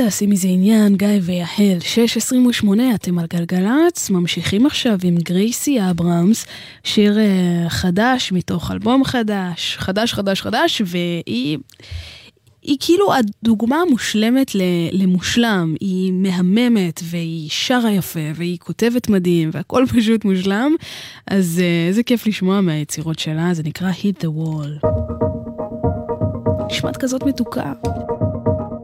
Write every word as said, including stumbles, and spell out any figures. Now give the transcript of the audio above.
תעשי מזה עניין, גיא ויהל. שש עשרים ושמונה, אתם על גלגלץ, ממשיכים עכשיו עם גרייסי אברהמס, שיר uh, חדש מתוך אלבום חדש, חדש חדש חדש, והיא היא כאילו הדוגמה המושלמת למושלם. היא מהממת והיא שרה יפה והיא כותבת מדהים והכל פשוט מושלם. אז uh, זה כיף לשמוע מהיצירות שלה. זה נקרא Hit the Wall. נשמעת כזאת מתוקה.